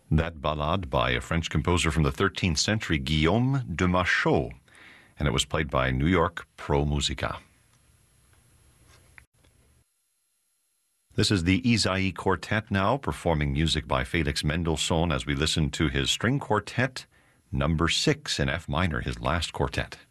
That ballade by a French composer from the 13th century, Guillaume de Machaut, and it was played by New York Pro Musica. This is the Isaïe Quartet now, performing music by Felix Mendelssohn as we listen to his string quartet, number 6 in F minor, his last quartet.